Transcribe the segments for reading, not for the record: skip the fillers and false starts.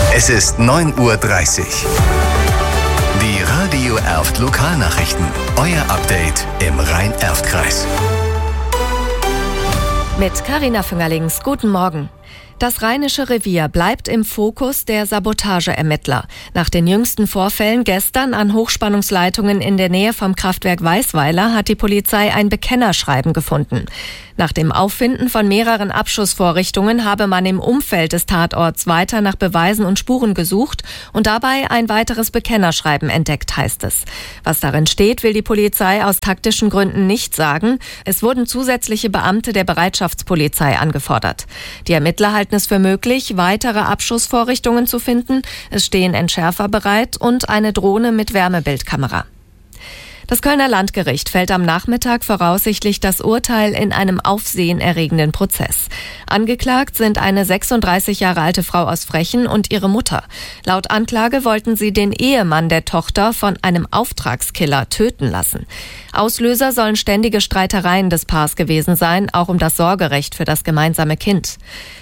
Es ist 9:30 Uhr. Die Radio Erft Lokalnachrichten. Euer Update im Rhein-Erft-Kreis. Mit Carina Füngerlings, guten Morgen. Das Rheinische Revier bleibt im Fokus der Sabotageermittler. Nach den jüngsten Vorfällen gestern an Hochspannungsleitungen in der Nähe vom Kraftwerk Weißweiler hat die Polizei ein Bekennerschreiben gefunden. Nach dem Auffinden von mehreren Abschussvorrichtungen habe man im Umfeld des Tatorts weiter nach Beweisen und Spuren gesucht und dabei ein weiteres Bekennerschreiben entdeckt, heißt es. Was darin steht, will die Polizei aus taktischen Gründen nicht sagen. Es wurden zusätzliche Beamte der Bereitschaftspolizei angefordert. Die Ermittler halten es für möglich, weitere Abschussvorrichtungen zu finden. Es stehen Entschärfer bereit und eine Drohne mit Wärmebildkamera. Das Kölner Landgericht fällt am Nachmittag voraussichtlich das Urteil in einem aufsehenerregenden Prozess. Angeklagt sind eine 36 Jahre alte Frau aus Frechen und ihre Mutter. Laut Anklage wollten sie den Ehemann der Tochter von einem Auftragskiller töten lassen. Auslöser sollen ständige Streitereien des Paars gewesen sein, auch um das Sorgerecht für das gemeinsame Kind.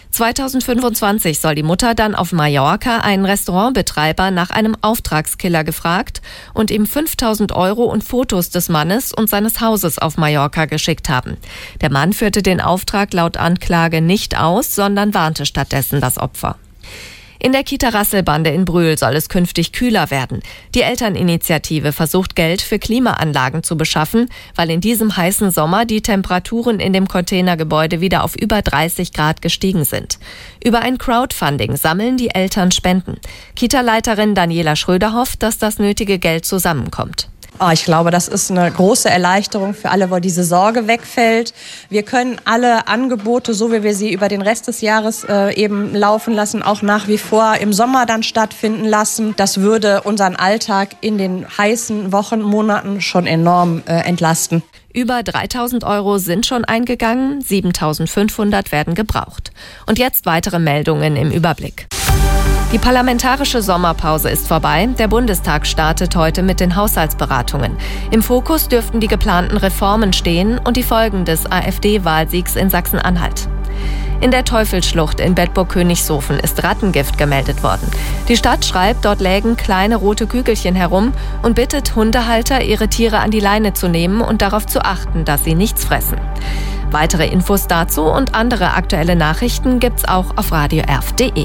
2025 soll die Mutter dann auf Mallorca einen Restaurantbetreiber nach einem Auftragskiller gefragt und ihm 5.000 € und Fotos des Mannes und seines Hauses auf Mallorca geschickt haben. Der Mann führte den Auftrag laut Anklage nicht aus, sondern warnte stattdessen das Opfer. In der Kita Rasselbande in Brühl soll es künftig kühler werden. Die Elterninitiative versucht Geld für Klimaanlagen zu beschaffen, weil in diesem heißen Sommer die Temperaturen in dem Containergebäude wieder auf über 30 Grad gestiegen sind. Über ein Crowdfunding sammeln die Eltern Spenden. Kita-Leiterin Daniela Schröder hofft, dass das nötige Geld zusammenkommt. Ich glaube, das ist eine große Erleichterung für alle, wo diese Sorge wegfällt. Wir können alle Angebote, so wie wir sie über den Rest des Jahres eben laufen lassen, auch nach wie vor im Sommer dann stattfinden lassen. Das würde unseren Alltag in den heißen Wochen, Monaten schon enorm entlasten. Über 3.000 € sind schon eingegangen, 7.500 werden gebraucht. Und jetzt weitere Meldungen im Überblick. Die parlamentarische Sommerpause ist vorbei. Der Bundestag startet heute mit den Haushaltsberatungen. Im Fokus dürften die geplanten Reformen stehen und die Folgen des AfD-Wahlsiegs in Sachsen-Anhalt. In der Teufelsschlucht in Bedburg-Königshofen ist Rattengift gemeldet worden. Die Stadt schreibt, dort lägen kleine rote Kügelchen herum und bittet Hundehalter, ihre Tiere an die Leine zu nehmen und darauf zu achten, dass sie nichts fressen. Weitere Infos dazu und andere aktuelle Nachrichten gibt's auch auf radioerft.de.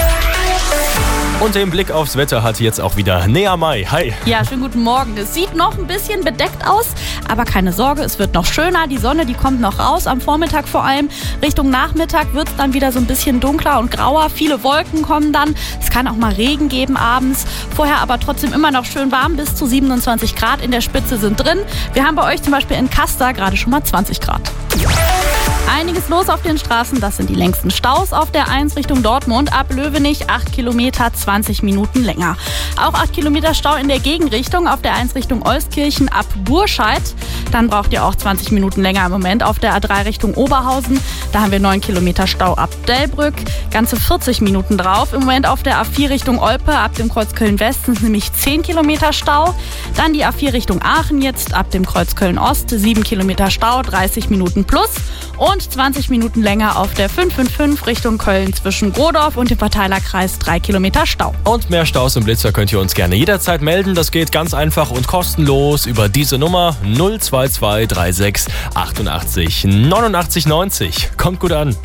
Und den Blick aufs Wetter hat jetzt auch wieder Nea Mai. Hi. Ja, schönen guten Morgen. Es sieht noch ein bisschen bedeckt aus, aber keine Sorge, es wird noch schöner. Die Sonne, die kommt noch raus, am Vormittag vor allem. Richtung Nachmittag wird es dann wieder so ein bisschen dunkler und grauer. Viele Wolken kommen dann. Es kann auch mal Regen geben abends. Vorher aber trotzdem immer noch schön warm. Bis zu 27 Grad in der Spitze sind drin. Wir haben bei euch zum Beispiel in Kaster gerade schon mal 20 Grad. Einiges los auf den Straßen, das sind die längsten Staus auf der 1 Richtung Dortmund. Ab Löwenich 8 Kilometer, 20 Minuten länger. Auch 8 Kilometer Stau in der Gegenrichtung auf der 1 Richtung Euskirchen ab Burscheid. Dann braucht ihr auch 20 Minuten länger im Moment auf der A3 Richtung Oberhausen. Da haben wir 9 Kilometer Stau ab Delbrück, ganze 40 Minuten drauf. Im Moment auf der A4 Richtung Olpe ab dem Kreuz Köln-West sind nämlich 10 Kilometer Stau. Dann die A4 Richtung Aachen jetzt ab dem Kreuz Köln-Ost, 7 Kilometer Stau, 30 Minuten plus. Und 20 Minuten länger auf der 555 Richtung Köln zwischen Grodorf und dem Verteilerkreis, 3 Kilometer Stau. Und mehr Staus und Blitzer könnt ihr uns gerne jederzeit melden. Das geht ganz einfach und kostenlos über diese Nummer 022 36 88 89 90. Kommt gut an.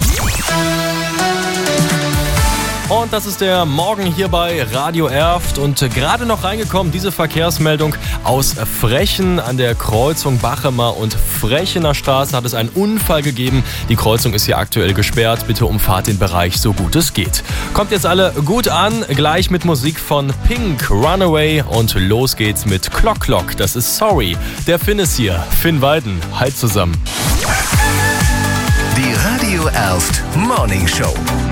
Und das ist der Morgen hier bei Radio Erft und gerade noch reingekommen, diese Verkehrsmeldung aus Frechen an der Kreuzung Bachemer und Frechener Straße hat es einen Unfall gegeben. Die Kreuzung ist hier aktuell gesperrt. Bitte umfahrt den Bereich so gut es geht. Kommt jetzt alle gut an, gleich mit Musik von Pink, Runaway und los geht's mit Clock Clock. Das ist Sorry. Der Finn ist hier. Finn Weiden. Halt zusammen. Die Radio Erft Morning Show.